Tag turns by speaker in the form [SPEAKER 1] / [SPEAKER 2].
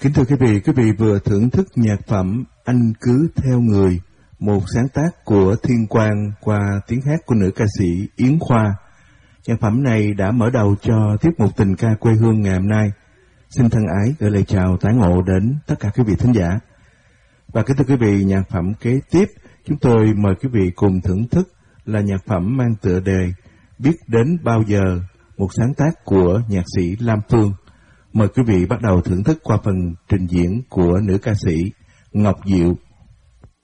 [SPEAKER 1] Kính thưa quý vị vừa thưởng thức nhạc phẩm Anh Cứ Theo Người, một sáng tác của Thiên Quang qua tiếng hát của nữ ca sĩ Yến Khoa. Nhạc phẩm này đã mở đầu cho tiết mục tình ca quê hương ngày hôm nay. Xin thân ái gửi lời chào tái ngộ đến tất cả quý vị thính giả. Và kính thưa quý vị, nhạc phẩm kế tiếp chúng tôi mời quý vị cùng thưởng thức là nhạc phẩm mang tựa đề Biết Đến Bao Giờ, một sáng tác của nhạc sĩ Lam Phương. Mời quý vị bắt đầu thưởng thức qua phần trình diễn của nữ ca sĩ Ngọc Diệu.